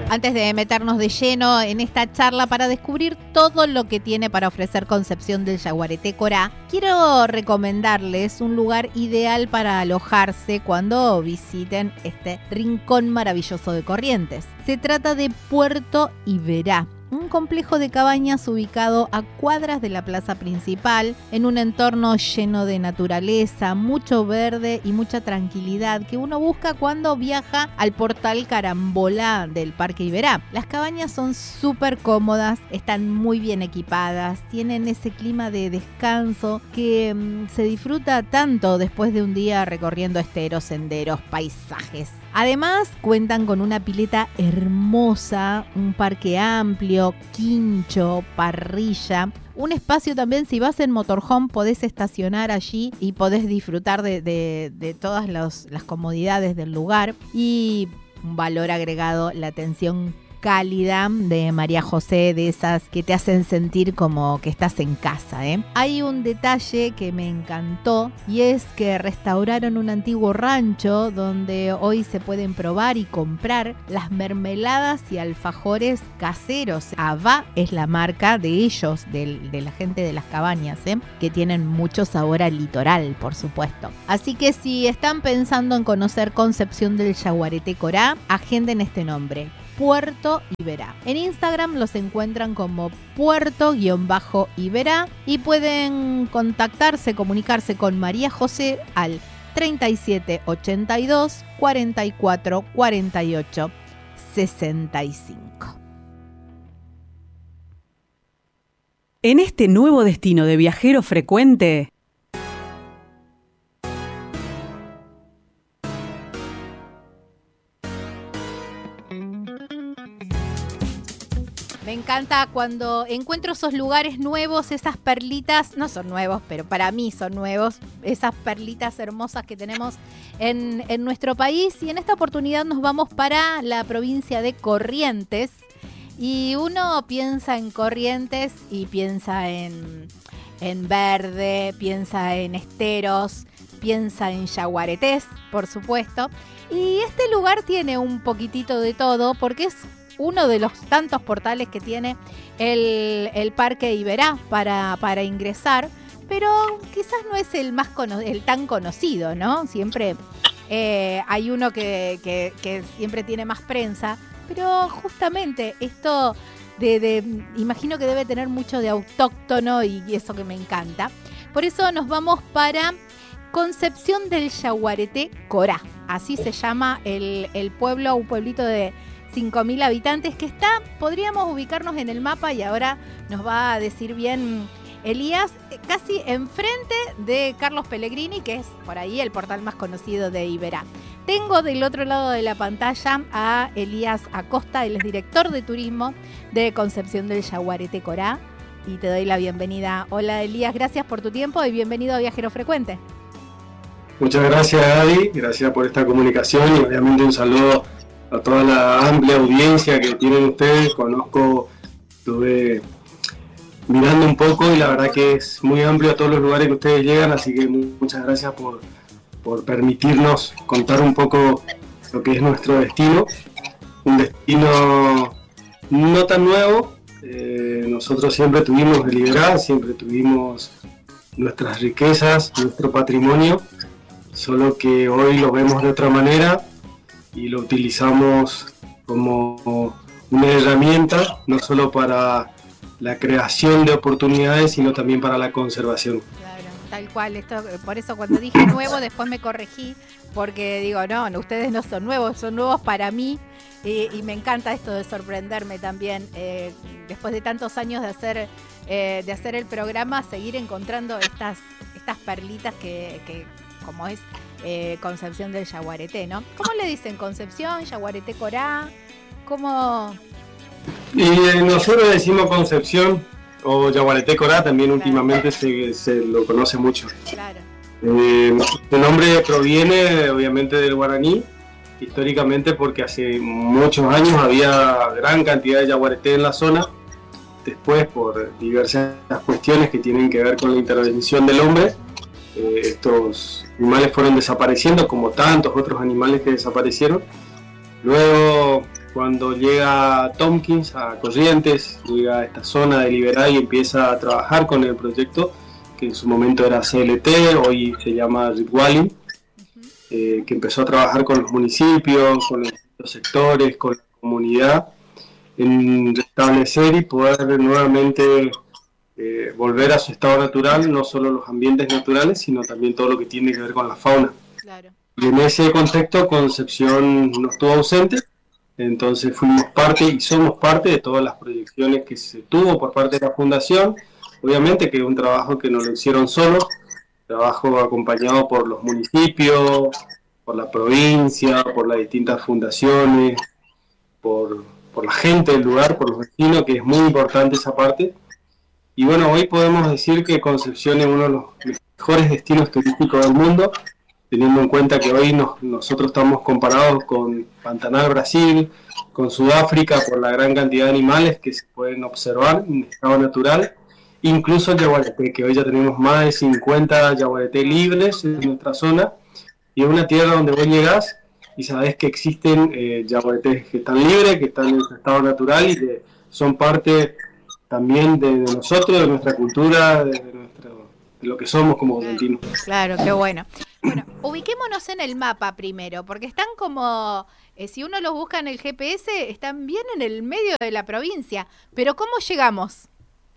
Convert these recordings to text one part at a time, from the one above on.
Antes de meternos de lleno en esta charla para descubrir todo lo que tiene para ofrecer Concepción del Yaguareté Corá, quiero recomendarles un lugar ideal para alojarse cuando visiten este rincón maravilloso de Corrientes. Se trata de Puerto Iberá, un complejo de cabañas ubicado a cuadras de la plaza principal, en un entorno lleno de naturaleza, mucho verde y mucha tranquilidad que uno busca cuando viaja al portal Carambola del Parque Iberá. Las cabañas son súper cómodas, están muy bien equipadas, tienen ese clima de descanso que se disfruta tanto después de un día recorriendo esteros, senderos, paisajes. Además, cuentan con una pileta hermosa, un parque amplio, quincho, parrilla. Un espacio también, si vas en motorhome, podés estacionar allí y podés disfrutar de todas las comodidades del lugar. Y un valor agregado, la atención cálida de María José, de esas que te hacen sentir como que estás en casa, ¿eh? Hay un detalle que me encantó y es que restauraron un antiguo rancho donde hoy se pueden probar y comprar las mermeladas y alfajores caseros. Abá es la marca de ellos, de la gente de las cabañas, ¿eh? Que tienen mucho sabor al litoral, por supuesto. Así que si están pensando en conocer Concepción del Yaguareté Corá, agenden este nombre: Puerto Iberá. En Instagram los encuentran como Puerto-Iberá y pueden comunicarse con María José al 3782 44 48 65. En este nuevo destino de viajero frecuente, me encanta cuando encuentro esos lugares nuevos, esas perlitas, no son nuevos, pero para mí son nuevos, esas perlitas hermosas que tenemos en nuestro país. Y en esta oportunidad nos vamos para la provincia de Corrientes. Y uno piensa en Corrientes y piensa en verde, piensa en esteros, piensa en yaguaretés, por supuesto. Y este lugar tiene un poquitito de todo porque es uno de los tantos portales que tiene el Parque Iberá para ingresar, pero quizás no es el tan conocido, ¿no? Siempre hay uno que siempre tiene más prensa, pero justamente esto imagino que debe tener mucho de autóctono y eso que me encanta. Por eso nos vamos para Concepción del Yaguareté Corá. Así se llama el pueblo, un pueblito de 5.000 habitantes que podríamos ubicarnos en el mapa y ahora nos va a decir bien Elías, casi enfrente de Carlos Pellegrini, que es por ahí el portal más conocido de Iberá. Tengo del otro lado de la pantalla a Elías Acosta, él es director de turismo de Concepción del Yaguareté Corá, y te doy la bienvenida. Hola Elías, gracias por tu tiempo y bienvenido a Viajero Frecuente. Muchas gracias, Gaby, gracias por esta comunicación y obviamente un saludo a toda la amplia audiencia que tienen ustedes. Estuve mirando un poco y la verdad que es muy amplio a todos los lugares que ustedes llegan, así que muchas gracias por permitirnos contar un poco lo que es nuestro destino. Un destino no tan nuevo, nosotros siempre tuvimos el Iberá, siempre tuvimos nuestras riquezas, nuestro patrimonio, solo que hoy lo vemos de otra manera y lo utilizamos como una herramienta, no solo para la creación de oportunidades, sino también para la conservación. Claro, tal cual. Por eso cuando dije nuevo, después me corregí, porque digo, no, ustedes no son nuevos para mí, y me encanta esto de sorprenderme también, después de tantos años de hacer el programa, seguir encontrando estas perlitas que como es Concepción del Yaguareté, ¿no? ¿Cómo le dicen? ¿Concepción, Yaguareté Corá? ¿Cómo? Y nosotros decimos Concepción o Yaguareté Corá, también últimamente se lo conoce mucho. Claro. El nombre proviene obviamente del guaraní, históricamente porque hace muchos años había gran cantidad de yaguareté en la zona. Después, por diversas cuestiones que tienen que ver con la intervención del hombre, estos animales fueron desapareciendo, como tantos otros animales que desaparecieron. Luego, cuando llega Tompkins a Corrientes, llega a esta zona de Liberá y empieza a trabajar con el proyecto, que en su momento era CLT, hoy se llama Ritwali, que empezó a trabajar con los municipios, con los sectores, con la comunidad, en restablecer y poder nuevamente volver a su estado natural, no solo los ambientes naturales, sino también todo lo que tiene que ver con la fauna. Claro. Y en ese contexto Concepción no estuvo ausente, entonces fuimos parte y somos parte de todas las proyecciones que se tuvo por parte de la Fundación. Obviamente que es un trabajo que no lo hicieron solos, trabajo acompañado por los municipios, por la provincia, por las distintas fundaciones, por la gente del lugar, por los vecinos, que es muy importante esa parte. Y bueno, hoy podemos decir que Concepción es uno de los mejores destinos turísticos del mundo, teniendo en cuenta que hoy nosotros estamos comparados con Pantanal, Brasil, con Sudáfrica, por la gran cantidad de animales que se pueden observar en estado natural, incluso el yaguareté, que hoy ya tenemos más de 50 yaguareté libres en nuestra zona, y es una tierra donde vos llegás y sabés que existen yaguaretés que están libres, que están en su estado natural y que son parte también de nosotros, de nuestra cultura, de lo que somos como argentinos. Claro, qué bueno. Bueno, ubiquémonos en el mapa primero, porque están como, si uno los busca en el GPS, están bien en el medio de la provincia, pero ¿cómo llegamos?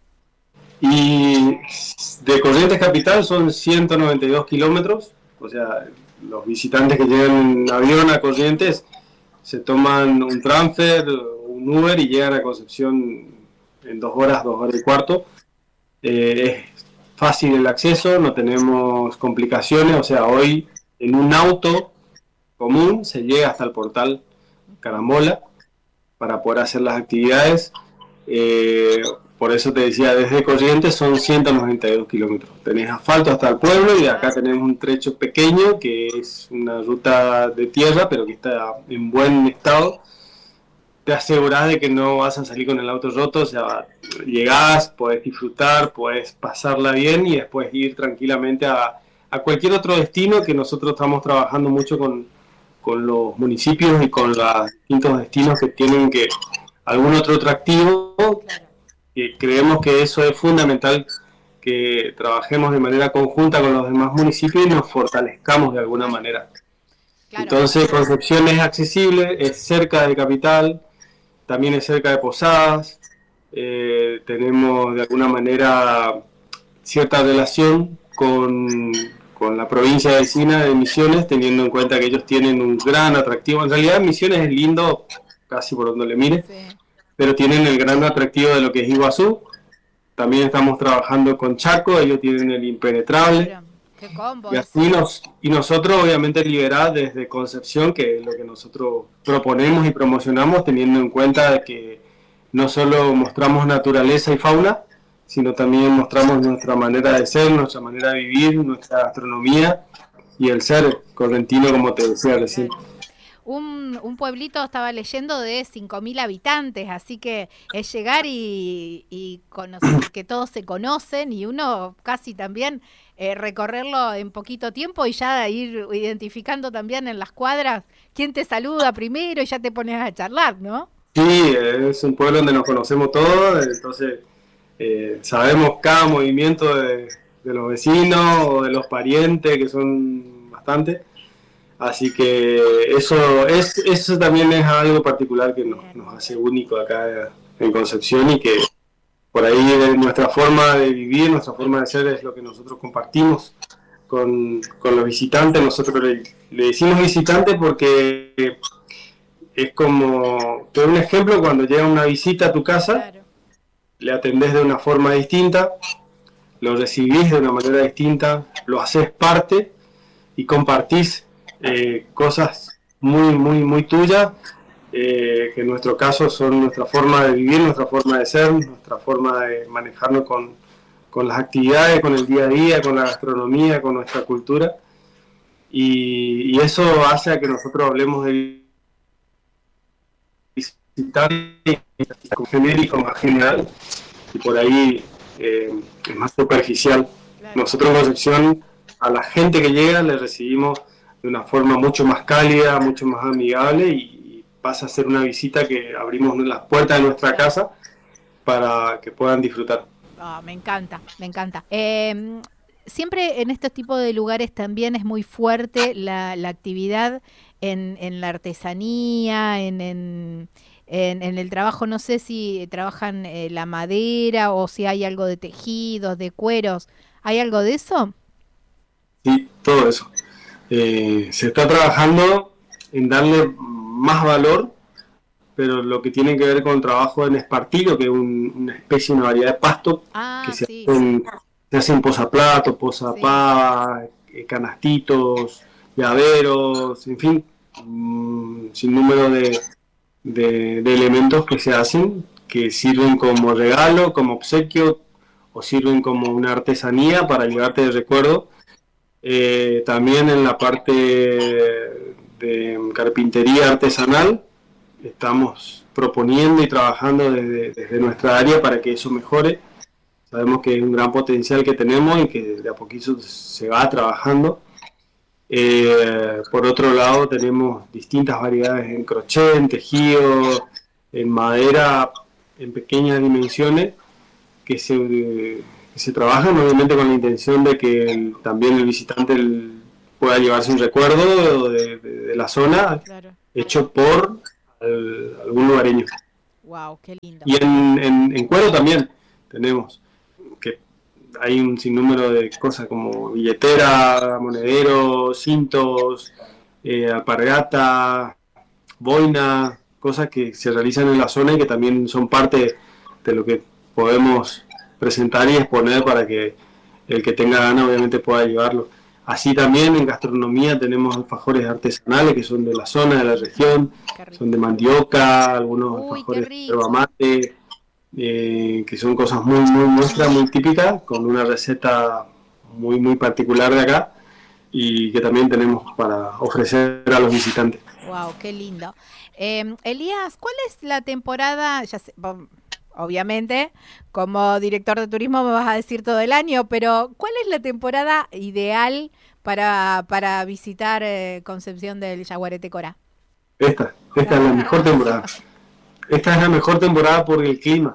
Y de Corrientes Capital son 192 kilómetros, o sea, los visitantes que llegan en avión a Corrientes se toman un transfer, un Uber y llegan a Concepción en 2 horas, 2 horas y cuarto. Es fácil el acceso, no tenemos complicaciones, o sea, hoy en un auto común se llega hasta el portal Carambola para poder hacer las actividades. Por eso te decía, desde Corrientes son 192 kilómetros. Tenés asfalto hasta el pueblo y acá tenemos un trecho pequeño que es una ruta de tierra, pero que está en buen estado. Te asegurás de que no vas a salir con el auto roto, o sea, llegás, podés disfrutar, podés pasarla bien y después ir tranquilamente a cualquier otro destino, que nosotros estamos trabajando mucho con los municipios y con los distintos destinos que tienen algún otro atractivo. Y creemos que eso es fundamental, que trabajemos de manera conjunta con los demás municipios y nos fortalezcamos de alguna manera. Claro. Entonces Concepción es accesible, es cerca de capital, también es cerca de Posadas, tenemos de alguna manera cierta relación con la provincia vecina de Misiones, teniendo en cuenta que ellos tienen un gran atractivo. En realidad Misiones es lindo casi por donde le mire, sí, pero tienen el gran atractivo de lo que es Iguazú. También estamos trabajando con Chaco, ellos tienen el Impenetrable. Claro. Qué combo, y así nosotros obviamente Liberá desde Concepción, que es lo que nosotros proponemos y promocionamos, teniendo en cuenta de que no solo mostramos naturaleza y fauna, sino también mostramos nuestra manera de ser, nuestra manera de vivir, nuestra gastronomía y el ser correntino, como te decía recién. Un pueblito, estaba leyendo, de 5.000 habitantes, así que es llegar y conocer, que todos se conocen, y uno casi también recorrerlo en poquito tiempo y ya ir identificando también en las cuadras quién te saluda primero y ya te pones a charlar, ¿no? Sí, es un pueblo donde nos conocemos todos, entonces sabemos cada movimiento de los vecinos o de los parientes, que son bastantes. Así que eso también es algo particular que nos hace único acá en Concepción, y que por ahí nuestra forma de vivir, nuestra forma de ser es lo que nosotros compartimos con los visitantes. Nosotros le decimos visitante porque es como, te doy un ejemplo, cuando llega una visita a tu casa, claro, le atendés de una forma distinta, lo recibís de una manera distinta, lo haces parte y compartís cosas muy, muy, muy tuyas, que en nuestro caso son nuestra forma de vivir, nuestra forma de ser, nuestra forma de manejarnos con las actividades, con el día a día, con la gastronomía, con nuestra cultura, y eso hace a que nosotros hablemos de visitar con genérico, más general, y por ahí es más superficial. Claro. Nosotros en Concepción, a la gente que llega le recibimos de una forma mucho más cálida, mucho más amigable, y pasa a ser una visita que abrimos las puertas de nuestra casa para que puedan disfrutar. Me encanta, me encanta. Siempre en estos tipos de lugares también es muy fuerte la actividad en la artesanía, en el trabajo. No sé si trabajan la madera o si hay algo de tejidos, de cueros. ¿Hay algo de eso? Sí, todo eso. Se está trabajando en darle más valor, pero lo que tiene que ver con trabajo en espartillo, que es una especie, una variedad de pasto que Ah, se sí, hacen, se hacen posaplatos, sí. posapavas, canastitos, llaveros, en fin, sin número de elementos que se hacen, que sirven como regalo, como obsequio, o sirven como una artesanía para llevarte de recuerdo. También en la parte de carpintería artesanal estamos proponiendo y trabajando desde nuestra área para que eso mejore. Sabemos que es un gran potencial que tenemos y que de a poquito se va trabajando. Por otro lado, tenemos distintas variedades en crochet, en tejido, en madera, en pequeñas dimensiones, que se trabajan obviamente con la intención de que también el visitante pueda llevarse un recuerdo de la zona Claro. hecho por algún lugareño. Wow, qué lindo. Y en cuero también tenemos, que hay un sinnúmero de cosas como billetera, monedero, cintos, alpargata, boina, cosas que se realizan en la zona y que también son parte de lo que podemos presentar y exponer para que el que tenga ganas obviamente pueda llevarlo. Así también en gastronomía tenemos alfajores artesanales que son de la zona, de la región, Qué son de rico. mandioca, algunos Uy, qué alfajores de yerba rico. mate, que son cosas muy nuestras, muy típicas, con una receta muy particular de acá y que también tenemos para ofrecer a los visitantes. Wow, qué lindo. Elías, ¿cuál es la temporada? Ya sé, obviamente, como director de turismo me vas a decir todo el año, pero ¿cuál es la temporada ideal para visitar Concepción del Yaguareté Corá? Esta es la mejor temporada. Esta es la mejor temporada por el clima.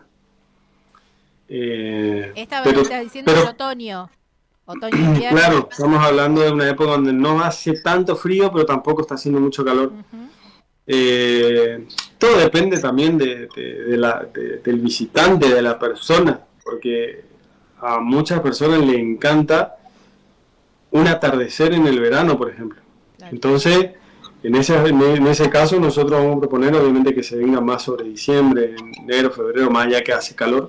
Eh, Esta me pero, estás diciendo pero es otoño, otoño-invierno. claro, estamos hablando de una época donde no hace tanto frío, pero tampoco está haciendo mucho calor. Ujú. Eh, Todo depende también del visitante, de la persona, porque a muchas personas le encanta un atardecer en el verano, por ejemplo. Claro. Entonces, en ese caso, nosotros vamos a proponer, obviamente, que se venga más sobre diciembre, enero, febrero, más allá que hace calor.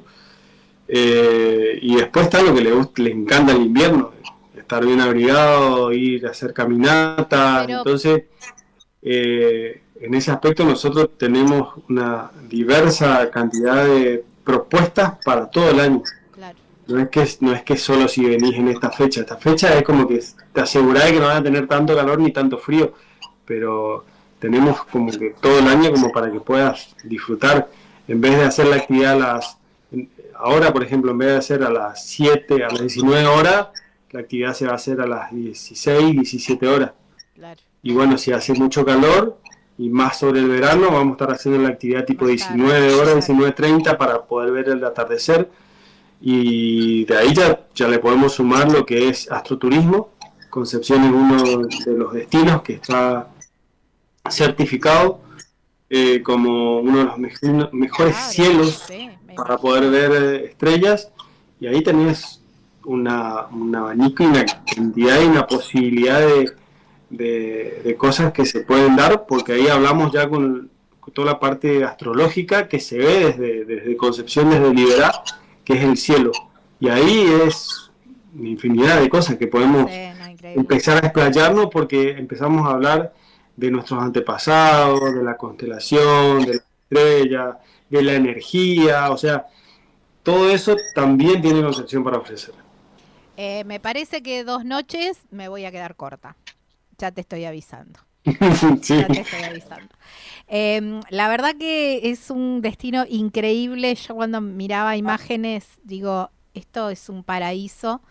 Y después está lo que le encanta el invierno, estar bien abrigado, ir a hacer caminatas. Pero, Entonces, en ese aspecto nosotros tenemos una diversa cantidad de propuestas para todo el año. claro. No es que solo si venís en esta fecha es como que te asegurás de que no van a tener tanto calor ni tanto frío, pero tenemos como que todo el año como para que puedas disfrutar, en vez de hacer la actividad ahora por ejemplo, en vez de hacer a las 7 a las 19 horas, la actividad se va a hacer a las 16 17 horas. Claro. Y bueno, si hace mucho calor y más sobre el verano, vamos a estar haciendo la actividad tipo Más tarde. 19 horas, 19:30 para poder ver el atardecer. Y de ahí ya le podemos sumar lo que es astroturismo. Concepción es uno de los destinos que está certificado como uno de los mejores Claro, cielos sí, me para poder imagino. ver estrellas. Y ahí tenés un abanico y una cantidad y una posibilidad de cosas que se pueden dar, porque ahí hablamos ya con toda la parte astrológica que se ve desde Concepción, desde Liberá, que es el cielo. Y ahí es una infinidad de cosas que Sí, podemos no, increíble. empezar a explayarnos porque empezamos a hablar de nuestros antepasados, de la constelación, de la estrella, de la energía, o sea, todo eso también tiene Concepción para ofrecer. Me parece que 2 noches me voy a quedar corta. Ya te estoy avisando. Sí, Ya te estoy avisando. La verdad que es un destino increíble. Yo cuando miraba imágenes digo, esto es un paraíso.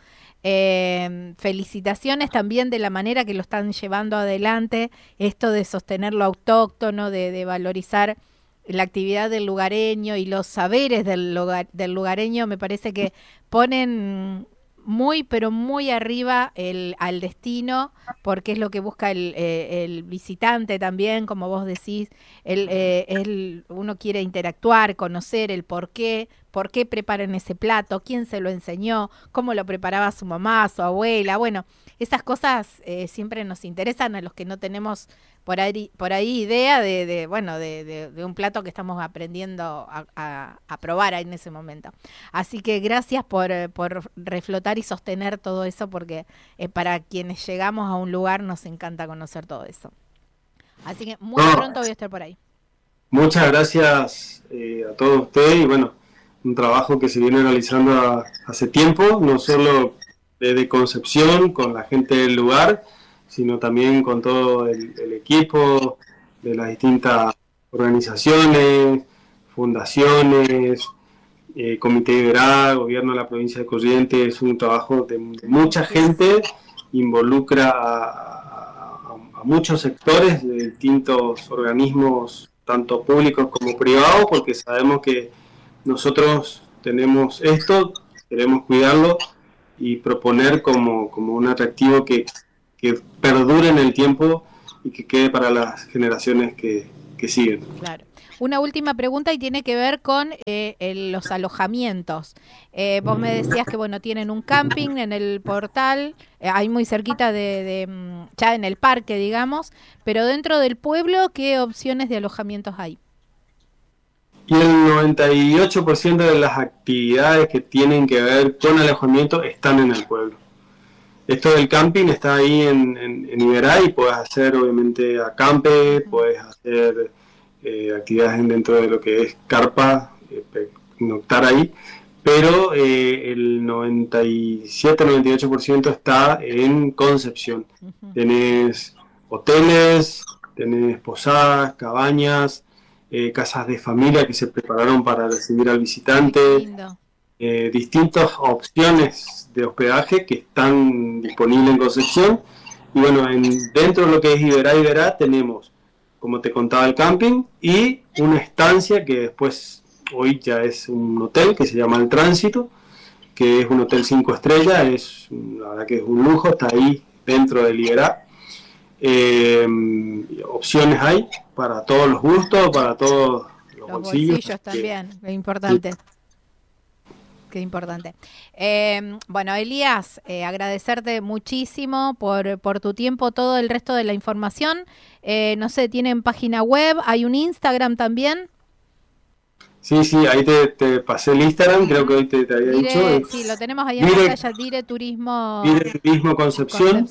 Felicitaciones también de la manera que lo están llevando adelante, esto de sostener lo autóctono, de valorizar la actividad del lugareño y los saberes del lugareño. Me parece que ponen muy, pero muy arriba al destino, porque es lo que busca el visitante también, como vos decís. Uno quiere interactuar, conocer el por qué preparan ese plato, quién se lo enseñó, cómo lo preparaba su mamá, su abuela. Bueno, esas cosas siempre nos interesan a los que no tenemos por ahí idea de un plato que estamos aprendiendo a probar en ese momento. Así que gracias por reflotar y sostener todo eso, porque para quienes llegamos a un lugar nos encanta conocer todo eso. Así que muy No, pronto voy a estar por ahí. muchas gracias a todos ustedes y bueno, un trabajo que se viene realizando hace tiempo, no solo desde Concepción, con la gente del lugar, sino también con todo el equipo de las distintas organizaciones, fundaciones, Comité Iberá, Gobierno de la provincia de Corrientes. Es un trabajo de mucha gente, involucra a muchos sectores de distintos organismos, tanto públicos como privados, porque sabemos que nosotros tenemos esto, queremos cuidarlo y proponer como un atractivo que perdure en el tiempo y que quede para las generaciones que siguen. Claro. Una última pregunta y tiene que ver con los alojamientos. Vos me decías que bueno, tienen un camping en el portal, ahí muy cerquita ya en el parque, digamos, pero dentro del pueblo, ¿qué opciones de alojamientos hay? Y el 98% de las actividades que tienen que ver con alojamiento están en el pueblo. Esto del camping está ahí en Iberá y puedes hacer obviamente acampe, puedes hacer actividades dentro de lo que es carpa, noctar ahí, pero el 97-98% está en Concepción. Tenés hoteles, tenés posadas, cabañas, casas de familia que se prepararon para recibir al visitante, Lindo. distintas opciones de hospedaje que están disponibles en Concepción. Y bueno, dentro de lo que es Iberá tenemos, como te contaba, el camping y una estancia que después hoy ya es un hotel que se llama El Tránsito, que es un hotel 5 estrellas, la verdad que es un lujo, está ahí dentro del Iberá. Opciones hay para todos los gustos, para todos los bolsillos también, es importante. Sí. Qué importante. Bueno, Elías, agradecerte muchísimo por tu tiempo, todo el resto de la información. No sé, ¿tienen página web? ¿Hay un Instagram también? Sí, ahí te pasé el Instagram, creo que hoy te había dicho. Sí, lo tenemos ahí en pantalla, Dire Turismo Concepción.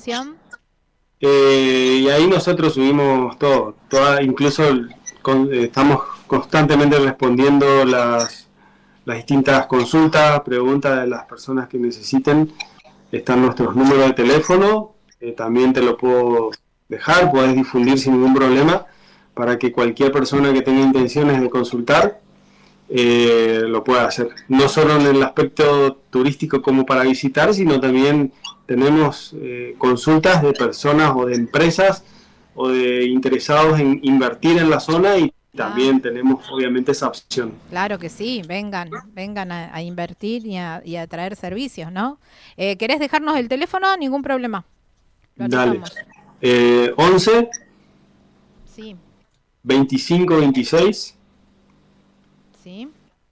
Y ahí nosotros subimos todo, incluso estamos constantemente respondiendo las distintas consultas, preguntas de las personas que necesiten. Están nuestros números de teléfono, también te lo puedo dejar, puedes difundir sin ningún problema para que cualquier persona que tenga intenciones de consultar lo pueda hacer. No solo en el aspecto turístico como para visitar, sino también tenemos consultas de personas o de empresas o de interesados en invertir en la zona y también tenemos obviamente esa opción. Claro que sí, vengan a invertir y a traer servicios, ¿no? ¿Querés dejarnos el teléfono? Ningún problema. Dale. 11 sí. 25 26 sí.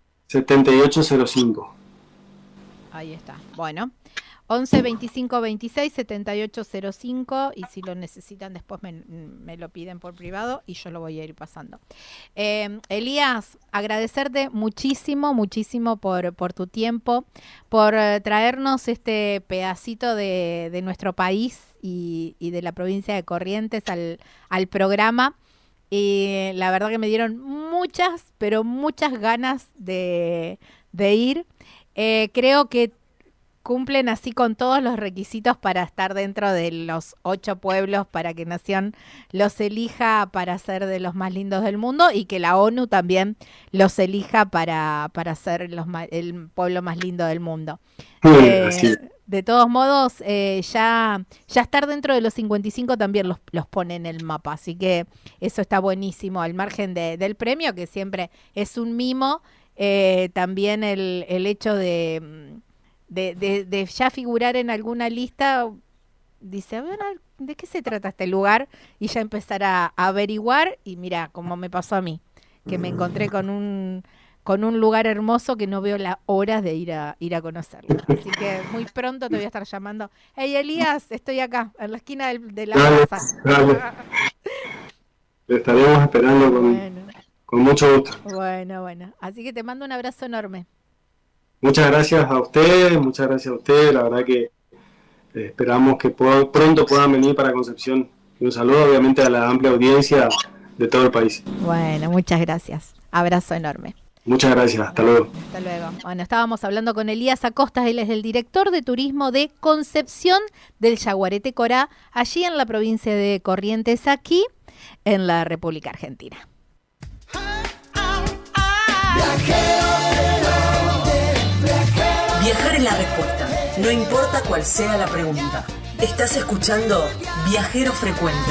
7805. Ahí está. Bueno, 11 25 26 7805 y si lo necesitan después me lo piden por privado y yo lo voy a ir pasando. Elías, agradecerte muchísimo por tu tiempo, por traernos este pedacito de nuestro país y de la provincia de Corrientes al programa. Y la verdad que me dieron muchas ganas de ir. Creo que cumplen así con todos los requisitos para estar dentro de los 8 pueblos para que Nación los elija para ser de los más lindos del mundo y que la ONU también los elija para ser el pueblo más lindo del mundo. De todos modos, ya estar dentro de los 55 también los pone en el mapa, así que eso está buenísimo, al margen del premio, que siempre es un mimo, también el hecho de ya figurar en alguna lista, dice, bueno, ¿de qué se trata este lugar? Y ya empezar a averiguar, y mira, como me pasó a mí, que me encontré con un lugar hermoso que no veo la hora de ir a Dale, conocerlo. Así que muy pronto te voy a estar llamando. Hey, Elías, estoy acá, en la esquina de la casa. dale. Te estaremos esperando Bueno, con mucho gusto. bueno. Así que te mando un abrazo enorme. Muchas gracias a ustedes, la verdad que esperamos que pronto puedan venir para Concepción. Y un saludo obviamente a la amplia audiencia de todo el país. Bueno, muchas gracias. Abrazo enorme. Muchas gracias, hasta luego. Hasta luego. Bueno, estábamos hablando con Elías Acosta, él es el director de turismo de Concepción del Yaguareté Corá, allí en la provincia de Corrientes, aquí en la República Argentina. Viajar es la respuesta, no importa cuál sea la pregunta. Estás escuchando Viajero Frecuente.